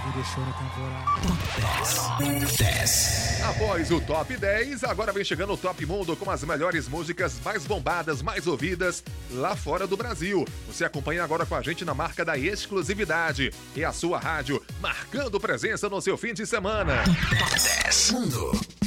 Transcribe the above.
me deixou na temporada. 10. Após o Top 10, agora vem chegando o Top Mundo com as melhores músicas mais bombadas, mais ouvidas lá fora do Brasil. Você acompanha agora com a gente na marca da exclusividade. É a sua rádio marcando presença no seu fim de semana. Top 10 Mundo.